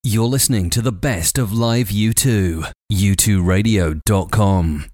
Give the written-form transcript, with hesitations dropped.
You're listening to the best of live U2. U2Radio.com.